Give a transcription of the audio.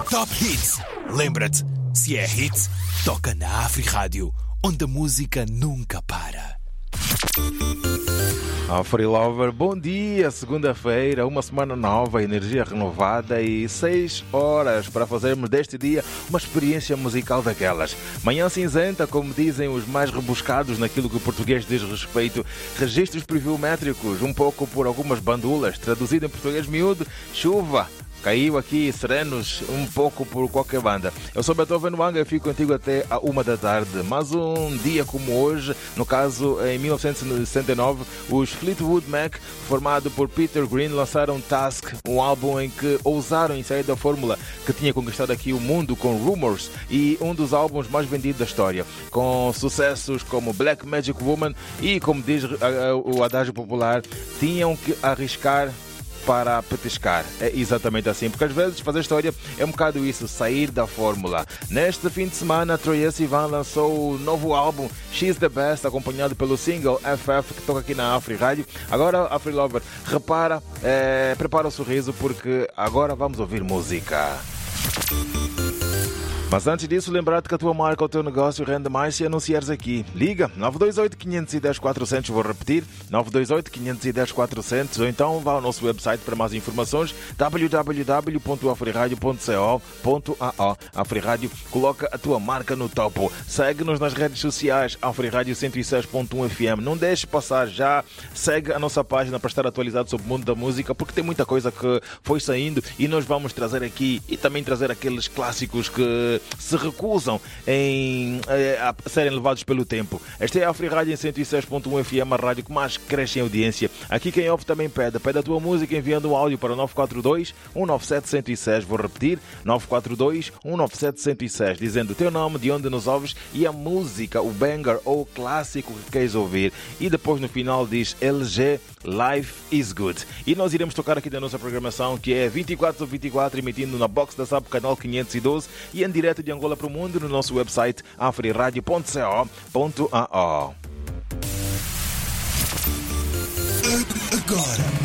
Top Hits. Lembra-te, se é hit, toca na Afri-Rádio, onde a música nunca para. Afri Lover, bom dia, segunda-feira, uma semana nova, energia renovada e 6 horas para fazermos deste dia uma experiência musical daquelas. Manhã cinzenta, como dizem os mais rebuscados naquilo que o português diz respeito, registros pluviométricos, um pouco por algumas bandulas, traduzido em português miúdo, chuva. Caiu aqui serenos um pouco por qualquer banda. Eu sou Beethoven Wanga e fico contigo até a 1 da tarde. Mas um dia como hoje, no caso em 1969, os Fleetwood Mac, formado por Peter Green, lançaram Task, um álbum em que ousaram em sair da fórmula que tinha conquistado aqui o mundo com Rumors e um dos álbuns mais vendidos da história, com sucessos como Black Magic Woman e, como diz o adágio popular, tinham que arriscar para petiscar. É exatamente assim, porque às vezes fazer história é um bocado isso, sair da fórmula. Neste fim de semana, Troye Sivan lançou o novo álbum She's the Best, acompanhado pelo single FF, que toca aqui na Afri-Rádio. Agora, Afri Lover, prepara o sorriso, porque agora vamos ouvir música. Mas antes disso, lembrar-te que a tua marca ou o teu negócio rende mais se anunciares aqui. Liga 928-510-400, vou repetir, 928-510-400, ou então vá ao nosso website para mais informações, www.afriradio.co.ao. Afrirádio, coloca a tua marca no topo. Segue-nos nas redes sociais, Afrirádio 106.1 FM. Não deixe passar já, segue a nossa página para estar atualizado sobre o mundo da música, porque tem muita coisa que foi saindo e nós vamos trazer aqui e também trazer aqueles clássicos que se recusam a serem levados pelo tempo. Esta é a Afri-Rádio em 106.1 FM, a rádio que mais cresce em audiência. Aqui quem ouve também pede a tua música enviando um áudio para o 942-197-106. Vou repetir, 942-197-106, dizendo o teu nome, de onde nos ouves e a música, o banger ou o clássico que queres ouvir. E depois no final diz LG Life is Good. E nós iremos tocar aqui da nossa programação, que é 24/24, emitindo na Box da SAP, canal 512, e em direto de Angola para o mundo no nosso website afriradio.co.ao. Agora